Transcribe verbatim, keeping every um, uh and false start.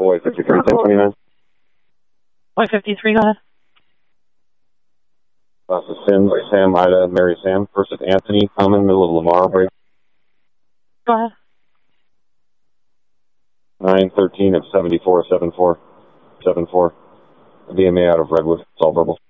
Boy, fifty-three, ten twenty-nine. Boy, fifty-three, go ahead. Class of Sims, Sam, Ida, Mary, Sam. First is Anthony, common, middle of Lamar, break. Go ahead. nine thirteen of seventy-four, seven four, seven four. V M A out of Redwood. It's all verbal.